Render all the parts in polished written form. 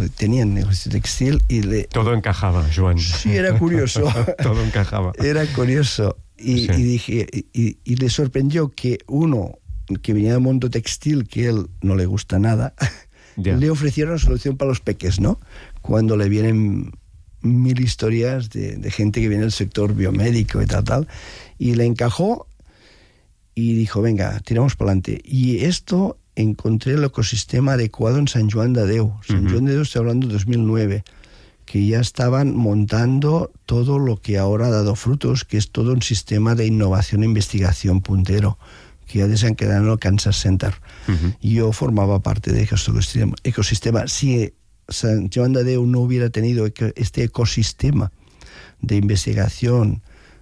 tenían negocio textil y Todo encajaba, Joan. Sí, era curioso. Todo encajaba. Era curioso. Y dije, y le sorprendió que uno que venía del mundo textil, que a él no le gusta nada, le ofrecieron una solución para los peques, ¿no? Cuando le vienen 1000 historias de gente que viene del sector biomédico y tal, y le encajó y dijo, venga, tiramos para adelante. Y esto encontré el ecosistema adecuado en Sant Joan de Déu. Sant Joan de Déu, estoy hablando de 2009, que ya estaban montando todo lo que ahora ha dado frutos, que es todo un sistema de innovación e investigación puntero, que ya se han quedado en el Kansas Center. Y yo formaba parte de este ecosistema. Si Sant Joan de Déu no hubiera tenido este ecosistema de investigación,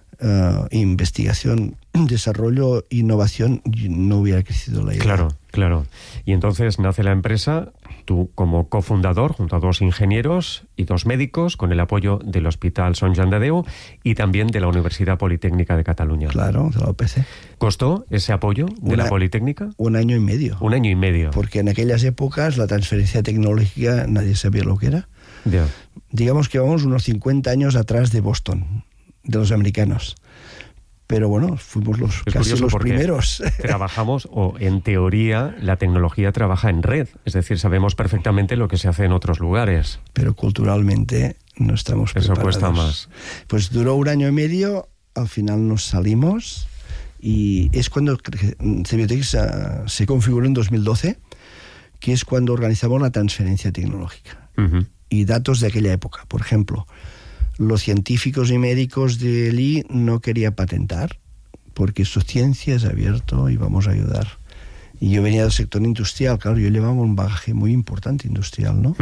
desarrollo, innovación, no hubiera crecido la idea. Claro. Y entonces nace la empresa, tú como cofundador, junto a 2 ingenieros y 2 médicos, con el apoyo del Hospital Sant Joan de Déu y también de la Universidad Politécnica de Cataluña. Claro, de la UPC. ¿Costó ese apoyo de la Politécnica? 1 año y medio. 1 año y medio. Porque en aquellas épocas la transferencia tecnológica nadie sabía lo que era. Digamos que vamos unos 50 años atrás de Boston, de los americanos. Pero bueno, fuimos casi los primeros. Trabajamos, o en teoría, la tecnología trabaja en red. Es decir, sabemos perfectamente lo que se hace en otros lugares. Pero culturalmente no estamos preparados. Eso cuesta más. Pues duró 1 año y medio, al final nos salimos, y es cuando Cebiotex se configuró en 2012, que es cuando organizamos la transferencia tecnológica. Y datos de aquella época, por ejemplo, los científicos y médicos de allí no querían patentar, porque su ciencia es abierto y vamos a ayudar. Y yo venía del sector industrial, claro, yo llevaba un bagaje muy importante industrial, ¿no?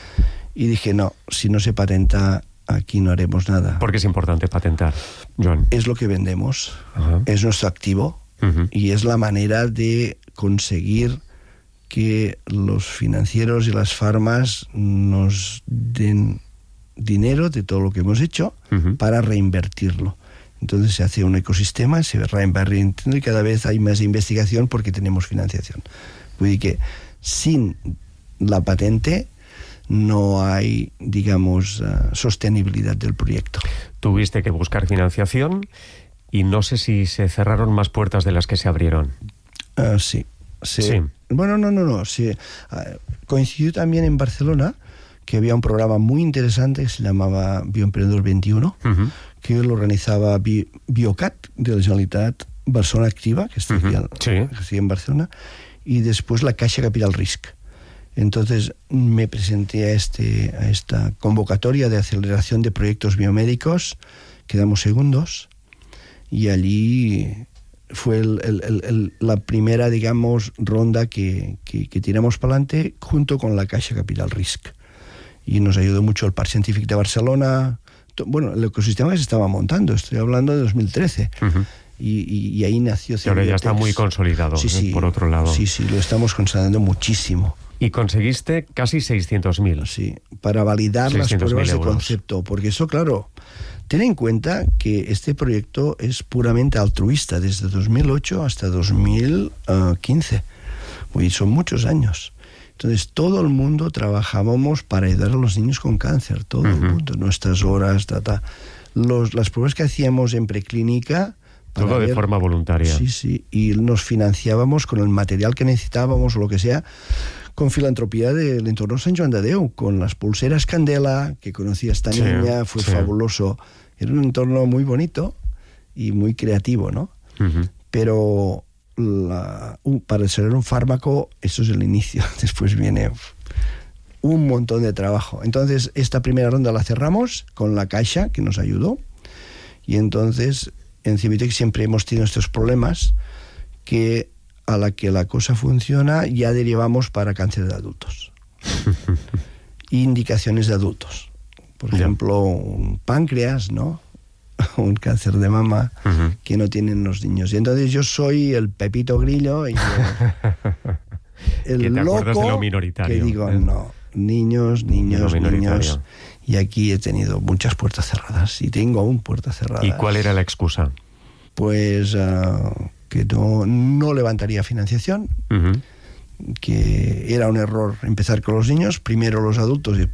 Y dije, no, si no se patenta, aquí no haremos nada. ¿Por qué es importante patentar, Joan? Es lo que vendemos, es nuestro activo, y es la manera de conseguir que los financieros y las farmas nos den dinero de todo lo que hemos hecho para reinvertirlo. Entonces se hace un ecosistema, se va reinvirtiendo y cada vez hay más investigación porque tenemos financiación. Así que sin la patente no hay, digamos, sostenibilidad del proyecto. Tuviste que buscar financiación y no sé si se cerraron más puertas de las que se abrieron. Sí. Bueno, no. Coincidió también en Barcelona que había un programa muy interesante que se llamaba Bioemprendedor 21, que lo organizaba Biocat, de la Generalitat Barcelona Activa, que está aquí en Barcelona, y después la Caixa Capital Risk. Entonces me presenté a esta convocatoria de aceleración de proyectos biomédicos, quedamos segundos, y allí fue la primera, digamos, ronda que tiramos para adelante junto con la Caixa Capital Risk. Y nos ayudó mucho el Parc Científic de Barcelona. Bueno, el ecosistema que se estaba montando, estoy hablando de 2013. Y ahí nació Cebiotex. Ahora ya está muy consolidado, por otro lado. Sí, lo estamos consolidando muchísimo. Y conseguiste casi 600.000. Sí, para validar las pruebas de concepto. Porque eso, claro, ten en cuenta que este proyecto es puramente altruista, desde 2008 hasta 2015. Y son muchos años. Entonces, todo el mundo trabajábamos para ayudar a los niños con cáncer, todo el mundo, nuestras horas, las pruebas que hacíamos en preclínica. Todo de forma voluntaria. Sí, y nos financiábamos con el material que necesitábamos o lo que sea, con filantropía del entorno Sant Joan de Déu, con las pulseras Candela, que conocía esta niña, fue fabuloso. Era un entorno muy bonito y muy creativo, ¿no? Pero para desarrollar un fármaco, eso es el inicio. Después viene un montón de trabajo. Entonces, esta primera ronda la cerramos con la Caixa, que nos ayudó. Y entonces, en Cebiotex siempre hemos tenido estos problemas que a la que la cosa funciona ya derivamos para cáncer de adultos. Indicaciones de adultos. Por ejemplo, un páncreas, ¿no? Un cáncer de mama que no tienen los niños. Y entonces yo soy el Pepito Grillo y el loco de lo minoritario, que digo, no, niños. Y aquí he tenido muchas puertas cerradas y tengo aún puertas cerradas. ¿Y cuál era la excusa? Pues que no levantaría financiación, que era un error empezar con los niños, primero los adultos y